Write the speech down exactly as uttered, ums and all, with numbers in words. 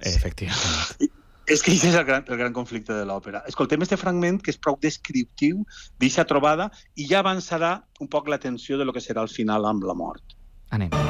Efectivament. És que això és el gran, el gran conflicte de l'òpera. Escoltem este fragment, que és prou descriptiu d'eixa trobada, i ja avançarà un poc la tensió de lo que serà el final amb la mort. Anem.